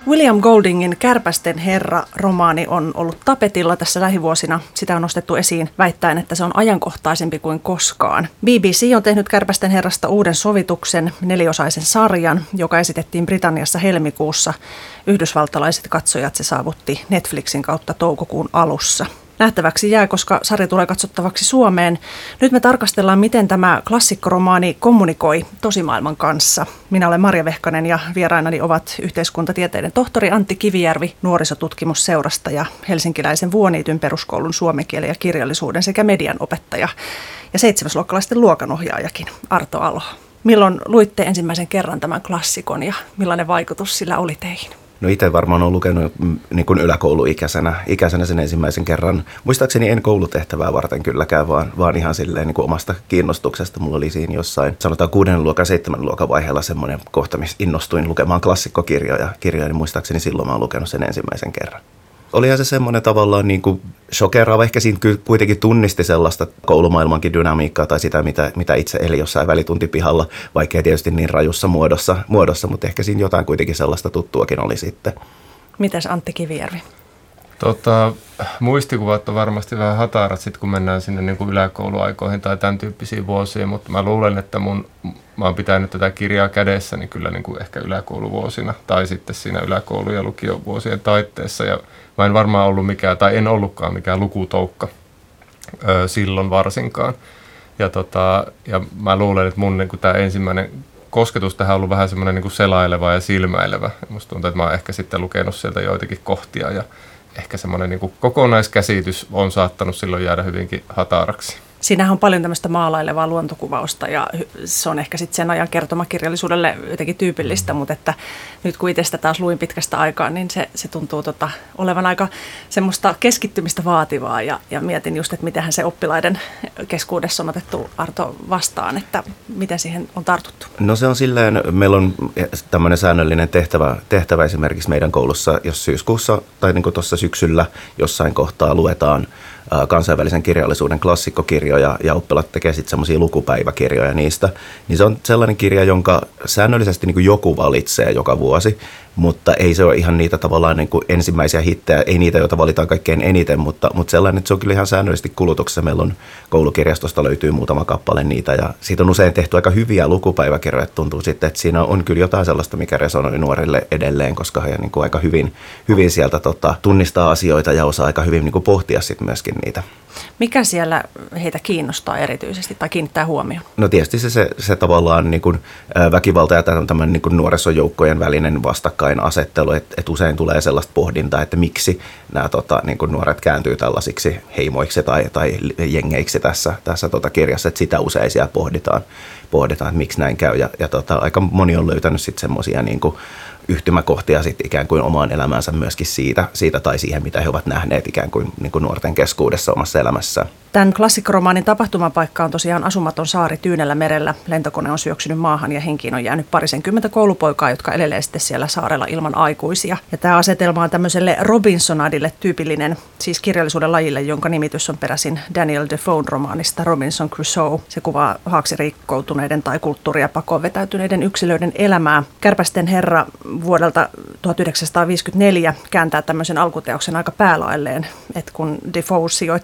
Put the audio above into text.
William Goldingin Kärpästen herra-romaani on ollut tapetilla tässä lähivuosina. Sitä on nostettu esiin väittäen, että se on ajankohtaisempi kuin koskaan. BBC on tehnyt Kärpästen herrasta uuden sovituksen, 4-osaisen sarjan, joka esitettiin Britanniassa helmikuussa. Yhdysvaltalaiset katsojat se saavutti Netflixin kautta toukokuun alussa. Nähtäväksi jää, koska sarja tulee katsottavaksi Suomeen. Nyt me tarkastellaan, miten tämä klassikkoromaani kommunikoi tosimaailman kanssa. Minä olen Marja Vehkanen ja vierainani ovat yhteiskuntatieteiden tohtori Antti Kivijärvi nuorisotutkimusseurasta ja helsinkiläisen Vuoniityn peruskoulun suomen kielen ja kirjallisuuden sekä median opettaja ja 7-luokkalaisten luokanohjaajakin Arto Alo. Milloin luitte ensimmäisen kerran tämän klassikon ja millainen vaikutus sillä oli teihin? No itse varmaan olen lukenut niin kuin yläkouluikäisenä sen ensimmäisen kerran. Muistaakseni en koulutehtävää varten kylläkään, vaan ihan silleen niin kuin omasta kiinnostuksesta. Mulla oli siinä jossain, sanotaan 6. luokan, 7. luokan vaiheella semmoinen kohta, missä innostuin lukemaan klassikkokirjoja. Niin muistaakseni silloin mä olen lukenut sen ensimmäisen kerran. Olihan se semmoinen tavallaan niin kuin shokeraava. Ehkä siinä kuitenkin tunnisti sellaista koulumaailmankin dynamiikkaa tai sitä, mitä itse eli jossain välituntipihalla, vaikkei tietysti niin rajussa muodossa, mutta ehkä siinä jotain kuitenkin sellaista tuttuakin oli sitten. Mitäs Antti Kivijärvi? Muistikuvat on varmasti vähän hatarat sitten, kun mennään sinne niin kuin yläkouluaikoihin tai tämän tyyppisiin vuosiin, mutta mä luulen, että mä oon pitänyt tätä kirjaa kädessäni kyllä niin kuin ehkä yläkouluvuosina tai sitten siinä yläkoulu- ja lukiovuosien taitteessa ja mä en varmaan ollut en ollutkaan mikään lukutoukka silloin varsinkaan. Ja mä luulen, että mun niin kuin tämä ensimmäinen kosketus tähän on ollut vähän semmoinen niin kuin selaileva ja silmäilevä. Musta tuntuu, että mä oon ehkä sitten lukenut sieltä joitakin kohtia ja ehkä semmoinen niin kuin kokonaiskäsitys on saattanut silloin jäädä hyvinkin hataraksi. Siinähän on paljon tämmöistä maalailevaa luontokuvausta ja se on ehkä sitten sen ajan kertomakirjallisuudelle jotenkin tyypillistä, mutta että nyt kun itse taas luin pitkästä aikaa, niin se tuntuu olevan aika semmoista keskittymistä vaativaa ja mietin just, että mitenhän se oppilaiden keskuudessa on otettu Arto vastaan, että miten siihen on tartuttu. No se on silleen, meillä on tämmöinen säännöllinen tehtävä esimerkiksi meidän koulussa, jos syyskuussa tai niin kuin tuossa syksyllä jossain kohtaa luetaan kansainvälisen kirjallisuuden klassikkokirjoja ja oppilaat tekee sitten semmoisia lukupäiväkirjoja niistä, niin se on sellainen kirja, jonka säännöllisesti niin kuin joku valitsee joka vuosi, mutta ei se ole ihan niitä tavallaan niin kuin ensimmäisiä hittejä, ei niitä, joita valitaan kaikkein eniten, mutta sellainen, että se on kyllä ihan säännöllisesti kulutuksessa. Meillä on koulukirjastosta löytyy muutama kappale niitä ja siitä on usein tehty aika hyviä lukupäiväkirjoja, tuntuu sitten, että siinä on kyllä jotain sellaista, mikä resonoi nuorille edelleen, koska he niin kuin aika hyvin sieltä tunnistaa asioita ja osaa aika hyvin niin kuin pohtia sitten myöskin niitä. Mikä siellä heitä kiinnostaa erityisesti tai kiinnittää huomioon? No tietysti se tavallaan niin kuin väkivalta ja tämän niin kuin nuorisojoukkojen välinen vastakkainasettelu, että usein tulee sellaista pohdintaa, että miksi nämä niin kuin nuoret kääntyy tällaisiksi heimoiksi tai jengeiksi tässä kirjassa, että sitä usein siellä pohditaan, että miksi näin käy ja aika moni on löytänyt sitten semmoisia niin kuin yhtymäkohtia sitten ikään kuin omaan elämäänsä myöskin siitä tai siihen, mitä he ovat nähneet ikään kuin, nuorten keskuudessa omassa elämässään. Tämän klassikkoromaanin tapahtumapaikka on tosiaan asumaton saari Tyynellä merellä. Lentokone on syöksynyt maahan ja henkiin on jäänyt 20 koulupoikaa, jotka elelee sitten siellä saarella ilman aikuisia. Ja tämä asetelma on tämmöiselle Robinsonadille tyypillinen, siis kirjallisuuden lajille, jonka nimitys on peräisin Daniel Defoen romaanista Robinson Crusoe. Se kuvaa haaksirikkoutuneiden tai kulttuuria pakoon vetäytyneiden yksilöiden elämää. Kärpästen herra vuodelta 1954 kääntää tämmöisen alkuteoksen aika päälailleen, että kun Defoe